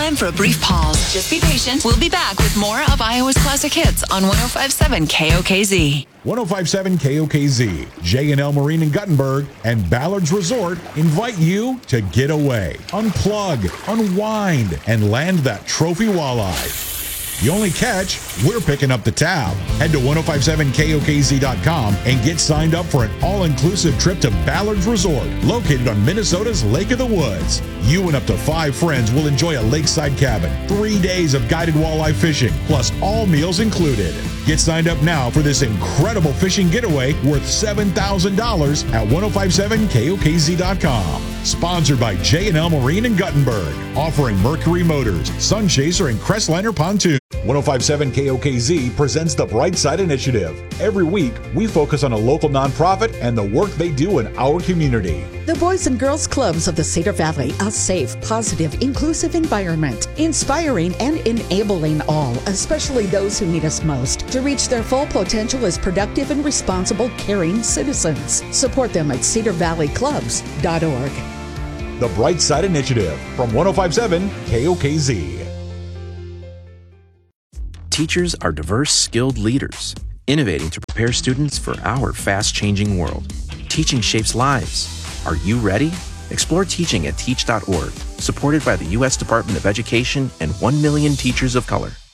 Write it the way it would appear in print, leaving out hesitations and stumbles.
time for a brief pause. Just be patient. We'll be back with more of Iowa's classic hits on 105.7 KOKZ. 105.7 KOKZ, J&L Marine in Guttenberg, and Ballard's Resort invite you to get away, unplug, unwind, and land that trophy walleye. The only catch, we're picking up the tab. Head to 1057KOKZ.com and get signed up for an all-inclusive trip to Ballard's Resort, located on Minnesota's Lake of the Woods. You and up to 5 friends will enjoy a lakeside cabin, 3 days of guided walleye fishing, plus all meals included. Get signed up now for this incredible fishing getaway worth $7,000 at 1057KOKZ.com. Sponsored by J&L Marine in Guttenberg, offering Mercury Motors, Sunchaser, and Crestliner Pontoon. 1057 KOKZ presents the Bright Side Initiative. Every week, we focus on a local nonprofit and the work they do in our community. The Boys and Girls Clubs of the Cedar Valley, a safe, positive, inclusive environment, inspiring and enabling all, especially those who need us most, to reach their full potential as productive and responsible, caring citizens. Support them at cedarvalleyclubs.org. The Bright Side Initiative from 1057 KOKZ. Teachers are diverse, skilled leaders, innovating to prepare students for our fast-changing world. Teaching shapes lives. Are you ready? Explore teaching at teach.org, supported by the U.S. Department of Education and 1 million teachers of color.